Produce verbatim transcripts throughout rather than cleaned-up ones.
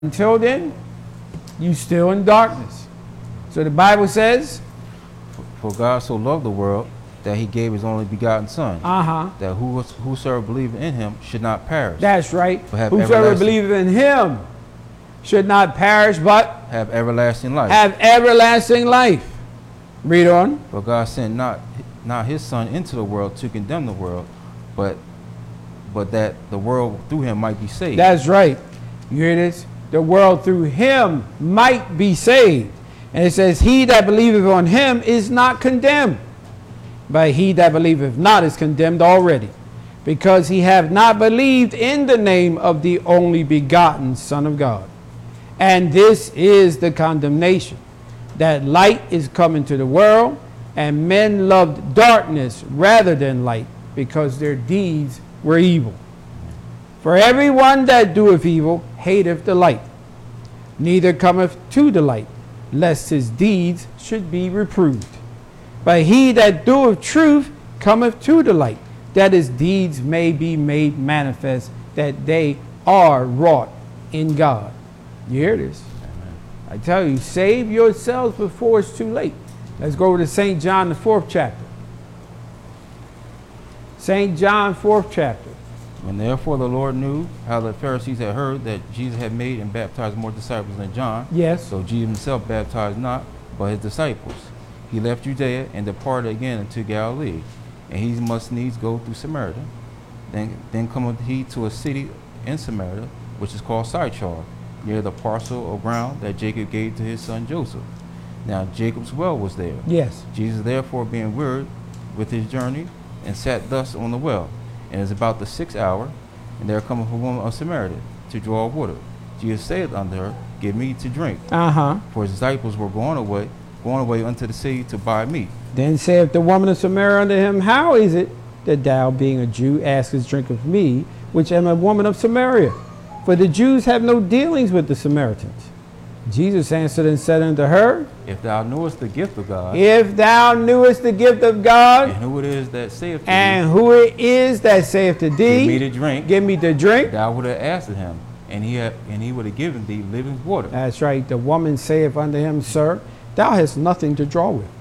Until then, you still in darkness. So the Bible says, For God so loved the world that he gave his only begotten Son, uh-huh. that who, whosoever believeth in him should not perish. That's right. But have Whosoever everlasting- believeth in him should not perish, but have everlasting life. have everlasting life. Read on. For God sent not not his Son into the world to condemn the world, but but that the world through him might be saved. That's right. You hear this? The world through him might be saved. And it says, he that believeth on him is not condemned, but he that believeth not is condemned already, because he have not believed in the name of the only begotten Son of God. And this is the condemnation, that light is come into the world, and men loved darkness rather than light, because their deeds were evil. For everyone that doeth evil hateth the light, neither cometh to the light, lest his deeds should be reproved. But he that doeth truth cometh to the light, that his deeds may be made manifest, that they are wrought in God. You hear this? Amen. I tell you, save yourselves before it's too late. Let's go over to Saint John, the fourth chapter. Saint John, fourth chapter. When therefore the Lord knew how the Pharisees had heard that Jesus had made and baptized more disciples than John, Yes. so Jesus himself baptized not, but his disciples, he left Judea and departed again into Galilee. And he must needs go through Samaria. Then, then cometh he to a city in Samaria, which is called Sychar, near the parcel of ground that Jacob gave to his son Joseph. Now Jacob's well was there. Yes. Jesus therefore being wearied with his journey, and sat thus on the well. And it is about the sixth hour, and there cometh a woman of Samaria to draw water. Jesus saith unto her, Give me to drink. Uh-huh. For his disciples were going away, going away unto the city to buy meat. Then saith the woman of Samaria unto him, How is it that thou, being a Jew, askest drink of me, which am a woman of Samaria? For the Jews have no dealings with the Samaritans. Jesus answered and said unto her, If thou knewest the gift of God, If thou knewest the gift of God, and who it is that saith to and thee, who it is that saith to thee, Give me to drink, give me to drink. thou would have asked him, and he had, and he would have given thee living water. That's right. The woman saith unto him, Sir, thou hast nothing to draw with,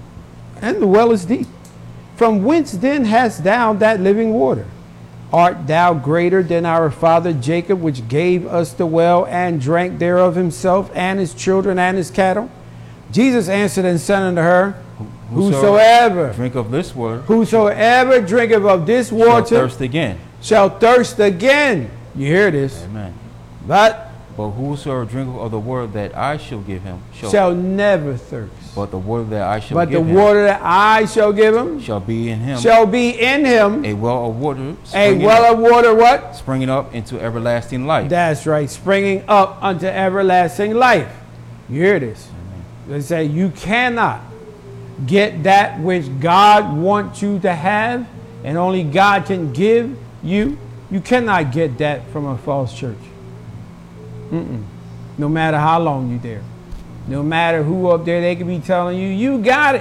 and the well is deep. From whence then hast thou that living water? Art thou greater than our father Jacob, which gave us the well, and drank thereof himself, and his children, and his cattle? Jesus answered and said unto her, Whosoever, drink of this water, whosoever drinketh of this shall water thirst again. shall thirst again. You hear this? Amen. But But whosoever drinketh of the water that I shall give him shall, shall never thirst. but the water that I shall But the give him water that I shall give him shall be in him shall be in him a well of water a springing, well up, of water, what? springing up into everlasting life. That's right, springing up unto everlasting life. You hear this? They say you cannot get that which God wants you to have, and only God can give you. You cannot get that from a false church. Mm-mm. No matter how long you're there. No matter who up there, they could be telling you, you got it.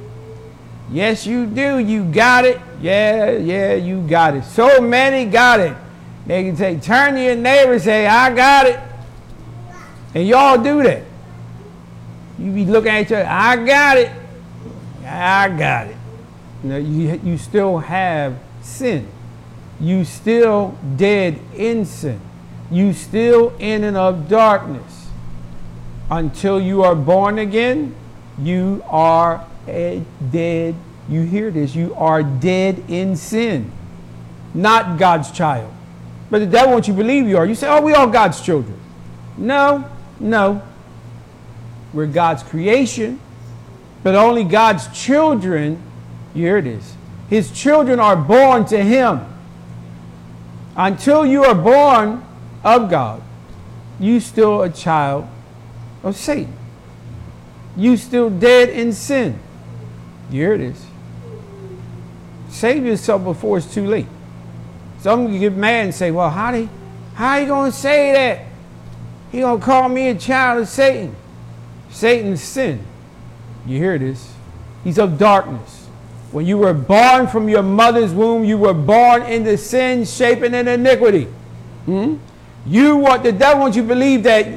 Yes, you do. You got it. Yeah, yeah, you got it. So many got it. They can say, turn to your neighbor and say, I got it. And y'all do that. You be looking at each other, I got it. I got it. You know, you, you still have sin. You still dead in sin. You still in and of darkness. Until you are born again, you are dead. You hear this? You are dead in sin. Not God's child. But the devil wants you to believe you are. You say, oh, we are God's children. No, no. We're God's creation. But only God's children, you hear this, his children are born to him. Until you are born of God, you still a child of Satan. You still dead in sin. You hear this? Save yourself before it's too late. Some can get mad and say, well, how do how you gonna say that? He gonna call me a child of Satan. Satan's sin. You hear this? He's of darkness. When you were born from your mother's womb, you were born into sin, shaping in iniquity. Hmm? You want the devil wants you to believe that